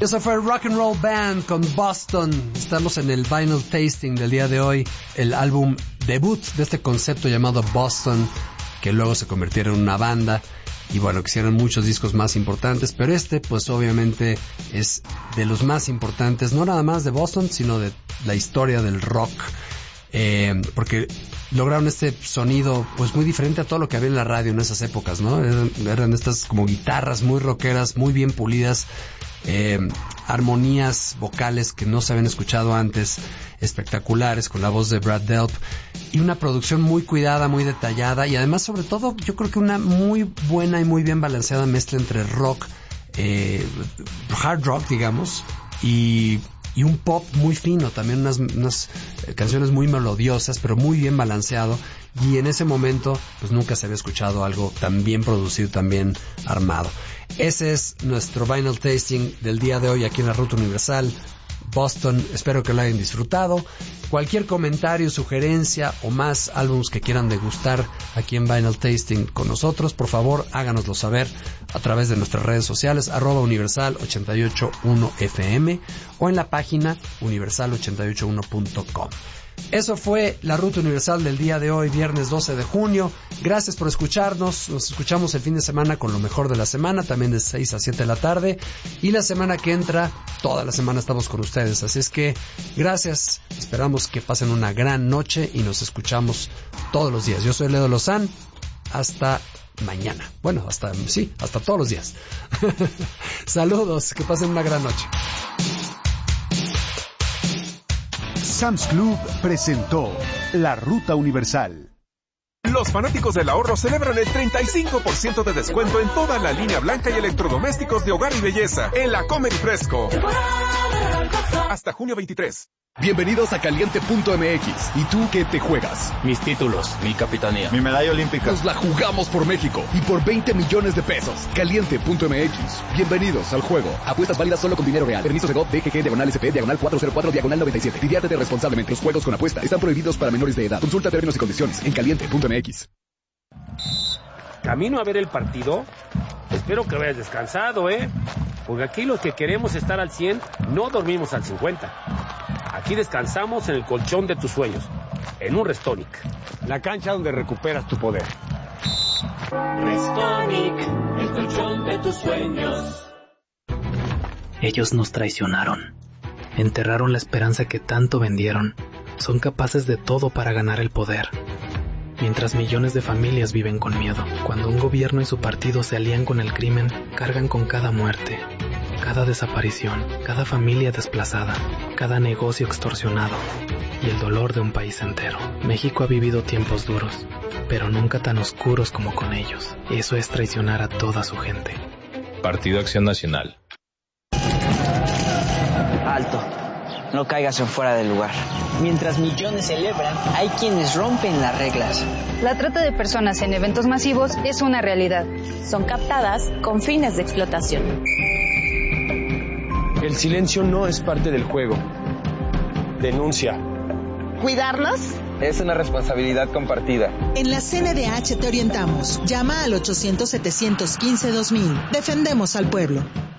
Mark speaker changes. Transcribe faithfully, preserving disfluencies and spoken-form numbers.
Speaker 1: Eso fue Rock and Roll Band con Boston. Estamos en el Vinyl Tasting del día de hoy, el álbum debut de este concepto llamado Boston, que luego se convirtieron en una banda y bueno, que hicieron muchos discos más importantes, pero este pues obviamente es de los más importantes, no nada más de Boston, sino de la historia del rock, eh, porque lograron este sonido pues muy diferente a todo lo que había en la radio en esas épocas, ¿no? Eran, eran estas como guitarras muy rockeras, muy bien pulidas, eh, armonías vocales que no se habían escuchado antes, espectaculares, con la voz de Brad Delp, y una producción muy cuidada, muy detallada, y además sobre todo yo creo que una muy buena y muy bien balanceada mezcla entre rock, eh, hard rock digamos, y y un pop muy fino, también unas, unas canciones muy melodiosas, pero muy bien balanceado, y en ese momento pues nunca se había escuchado algo tan bien producido, tan bien armado. Ese es nuestro Vinyl Tasting del día de hoy aquí en la Ruta Universal, Boston. Espero que lo hayan disfrutado. Cualquier comentario, sugerencia o más álbumes que quieran degustar aquí en Vinyl Tasting con nosotros, por favor háganoslo saber a través de nuestras redes sociales, arroba universal ochenta y ocho uno F M, o en la página universal ochenta y ocho uno punto com. Eso fue la Ruta Universal del día de hoy, viernes doce de junio. Gracias por escucharnos. Nos escuchamos el fin de semana con lo mejor de la semana, también de seis a siete de la tarde. Y la semana que entra, toda la semana estamos con ustedes. Así es que, gracias. Esperamos que pasen una gran noche y nos escuchamos todos los días. Yo soy Leo Lozán. Hasta mañana. Bueno, hasta, sí, hasta todos los días. Saludos, que pasen una gran noche.
Speaker 2: Sam's Club presentó La Ruta Universal.
Speaker 3: Los fanáticos del ahorro celebran el treinta y cinco por ciento de descuento en toda la línea blanca y electrodomésticos de hogar y belleza en la Comer y Fresco. Hasta junio veintitrés.
Speaker 4: Bienvenidos a Caliente punto M X. ¿Y tú qué te juegas?
Speaker 5: Mis títulos, mi capitanía,
Speaker 4: mi medalla olímpica. Nos la jugamos por México y por veinte millones de pesos. Caliente punto M X. Bienvenidos al juego. Apuestas válidas solo con dinero real. Permiso Segov, D G G, diagonal S P, diagonal cuatro cero cuatro, diagonal noventa y siete. Diviértete responsablemente. Los juegos con apuesta están prohibidos para menores de edad. Consulta términos y condiciones en Caliente punto M X.
Speaker 6: Camino a ver el partido. Espero que vayas descansado, ¿eh? Porque aquí los que queremos estar al cien no dormimos al cincuenta. Aquí descansamos en el colchón de tus sueños, en un Restonic, la cancha donde recuperas tu poder.
Speaker 7: Restonic, el colchón de tus sueños.
Speaker 8: Ellos nos traicionaron, enterraron la esperanza que tanto vendieron, son capaces de todo para ganar el poder. Mientras millones de familias viven con miedo, cuando un gobierno y su partido se alían con el crimen, cargan con cada muerte, cada desaparición, cada familia desplazada, cada negocio extorsionado y el dolor de un país entero. México ha vivido tiempos duros, pero nunca tan oscuros como con ellos. Eso es traicionar a toda su gente.
Speaker 5: Partido Acción Nacional.
Speaker 9: Alto. No caigas en fuera del lugar. Mientras millones celebran, hay quienes rompen las reglas.
Speaker 10: La trata de personas en eventos masivos es una realidad.
Speaker 11: Son captadas con fines de explotación.
Speaker 6: El silencio no es parte del juego. Denuncia.
Speaker 12: ¿Cuidarnos?
Speaker 13: Es una responsabilidad compartida.
Speaker 12: En la C N D H te orientamos. Llama al ochocientos, setecientos quince, dos mil. Defendemos al pueblo.